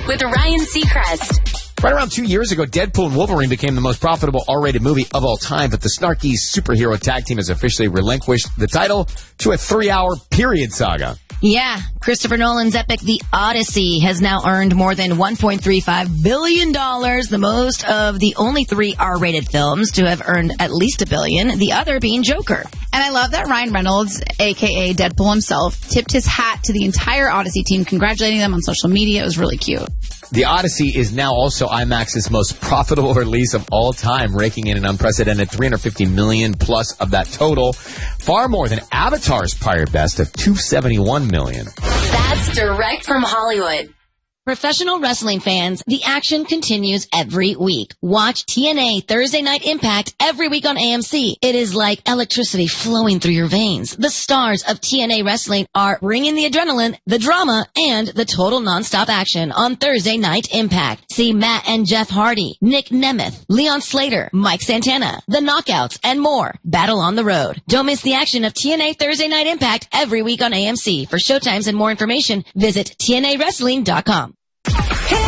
with Ryan Seacrest. Right around 2 years ago, Deadpool and Wolverine became the most profitable R-rated movie of all time, but the snarky superhero tag team has officially relinquished the title to a 3-hour period saga. Yeah, Christopher Nolan's epic The Odyssey has now earned more than $1.35 billion, the most of the only 3 R-rated films to have earned at least $1 billion, the other being Joker. And I love that Ryan Reynolds, a.k.a. Deadpool himself, tipped his hat to the entire Odyssey team, congratulating them on social media. It was really cute. The Odyssey is now also IMAX's most profitable release of all time, raking in an unprecedented $350 million plus of that total, far more than Avatar's prior best of $271 million. That's direct from Hollywood. Professional wrestling fans, the action continues every week. Watch TNA Thursday Night Impact every week on AMC. It is like electricity flowing through your veins. The stars of TNA Wrestling are bringing the adrenaline, the drama, and the total nonstop action on Thursday Night Impact. See Matt and Jeff Hardy, Nick Nemeth, Leon Slater, Mike Santana, The Knockouts, and more. Battle on the road. Don't miss the action of TNA Thursday Night Impact every week on AMC. For showtimes and more information, visit TNAWrestling.com.